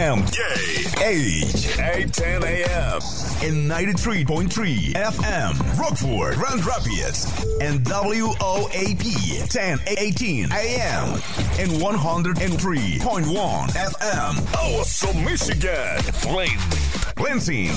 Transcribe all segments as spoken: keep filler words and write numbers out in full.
M K H eight ten A M and ninety-three point three F M Rockford, Grand Rapids, and W O A P ten eighteen A M and one oh three point one F M Awesome, Michigan, Flint, Lansing,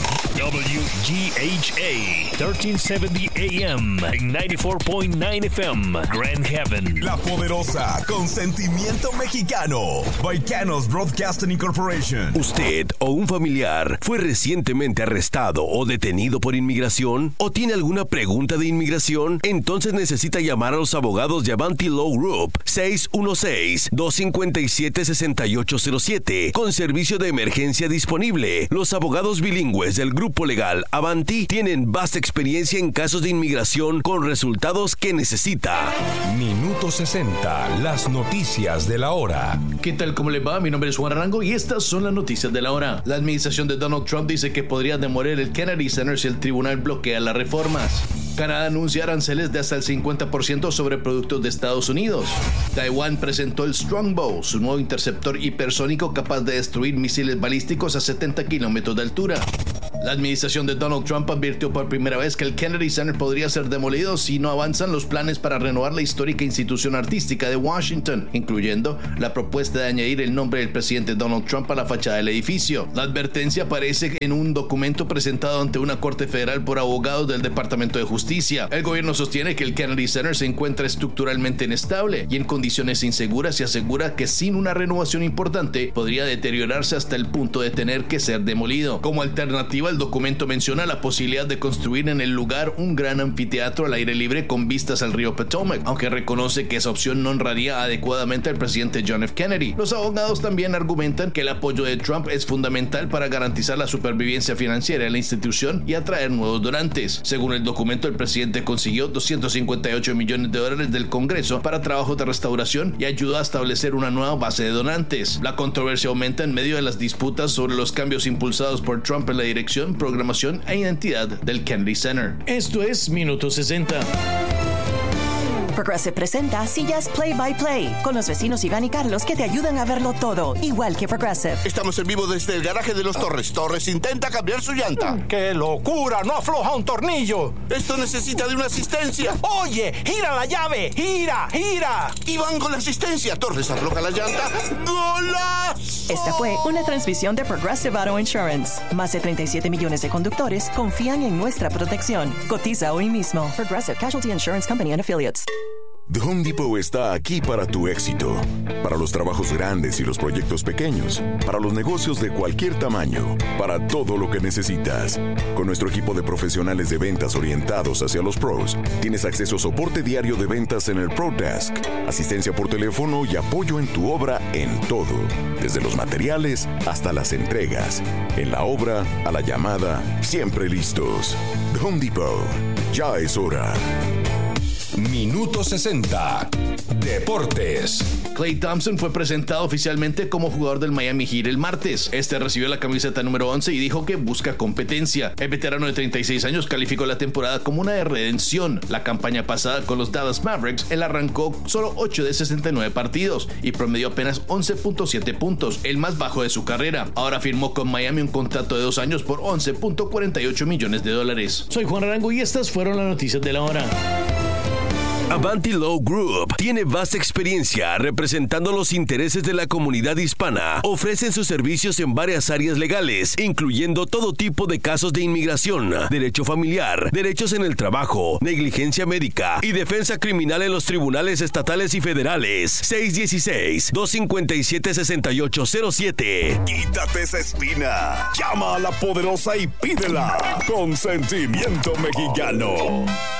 W G H A thirteen seventy A M and ninety-four point nine F M Grand Haven. La poderosa con sentimiento mexicano. Baicanos Broadcasting Incorporation. ¿Usted o un familiar fue recientemente arrestado o detenido por inmigración? ¿O tiene alguna pregunta de inmigración? Entonces necesita llamar a los abogados de Avanti Law Group seis uno seis, dos cinco siete, seis ocho cero siete con servicio de emergencia disponible. Los abogados bilingües del grupo legal Avanti tienen vasta experiencia en casos de inmigración con resultados que necesita. Minuto sesenta, las noticias de la hora. ¿Qué tal? ¿Cómo le va? Mi nombre es Juan Arango y estas son las noticias de la hora. La administración de Donald Trump dice que podría demoler el Kennedy Center si el tribunal bloquea las reformas. Canadá anuncia aranceles de hasta el cincuenta por ciento sobre productos de Estados Unidos. Taiwán presentó el Strongbow, su nuevo interceptor hipersónico capaz de destruir misiles balísticos a setenta kilómetros de altura. La administración de Donald Trump advirtió por primera vez que el Kennedy Center podría ser demolido si no avanzan los planes para renovar la histórica institución artística de Washington, incluyendo la propuesta de añadir el nombre del presidente Donald Trump a la fachada del edificio. La advertencia aparece en un documento presentado ante una corte federal por abogados del Departamento de Justicia. El gobierno sostiene que el Kennedy Center se encuentra estructuralmente inestable y en condiciones inseguras y asegura que sin una renovación importante podría deteriorarse hasta el punto de tener que ser demolido. Como alternativa, el documento menciona la posibilidad de construir en el lugar un gran anfiteatro al aire libre con vistas al río Potomac, aunque reconoce que esa opción no honraría adecuadamente al presidente John F. Kennedy. Los abogados también argumentan que el apoyo de Trump es fundamental para garantizar la supervivencia financiera de la institución y atraer nuevos donantes. Según el documento, el presidente consiguió doscientos cincuenta y ocho millones de dólares del Congreso para trabajos de restauración y ayudó a establecer una nueva base de donantes. La controversia aumenta en medio de las disputas sobre los cambios impulsados por Trump en la dirección, programación e identidad del Kennedy Center. Esto es Minuto sesenta. Progressive presenta Sillas Play by Play con los vecinos Iván y Carlos que te ayudan a verlo todo, igual que Progressive. Estamos en vivo desde el garaje de los Torres. Torres intenta cambiar su llanta. ¡Qué locura! ¡No afloja un tornillo! Esto necesita de una asistencia. ¡Oye! ¡Gira la llave! ¡Gira! ¡Gira! Iván con la asistencia. Torres afloja la llanta. ¡Golazo! Esta fue una transmisión de Progressive Auto Insurance. Más de treinta y siete millones de conductores confían en nuestra protección. Cotiza hoy mismo. Progressive Casualty Insurance Company and Affiliates. The Home Depot está aquí para tu éxito, para los trabajos grandes y los proyectos pequeños, para los negocios de cualquier tamaño, para todo lo que necesitas. Con nuestro equipo de profesionales de ventas orientados hacia los pros, tienes acceso a soporte diario de ventas en el Pro Desk, asistencia por teléfono y apoyo en tu obra en todo, desde los materiales hasta las entregas. En la obra, a la llamada, siempre listos. The Home Depot, ya es hora. Minuto sesenta, Deportes. Klay Thompson fue presentado oficialmente como jugador del Miami Heat el martes. Este recibió la camiseta número once y dijo que busca competencia. El veterano de treinta y seis años calificó la temporada como una de redención. La campaña pasada con los Dallas Mavericks, él arrancó solo ocho de sesenta y nueve partidos y promedió apenas once punto siete puntos, el más bajo de su carrera. Ahora firmó con Miami un contrato de dos años por once punto cuarenta y ocho millones de dólares. Soy Juan Arango y estas fueron las noticias de la hora. Avanti Law Group tiene vasta experiencia representando los intereses de la comunidad hispana. Ofrecen sus servicios en varias áreas legales, incluyendo todo tipo de casos de inmigración, derecho familiar, derechos en el trabajo, negligencia médica y defensa criminal en los tribunales estatales y federales. seis uno seis, dos cinco siete, seis ocho cero siete. Quítate esa espina. Llama a la poderosa y pídela con sentimiento mexicano.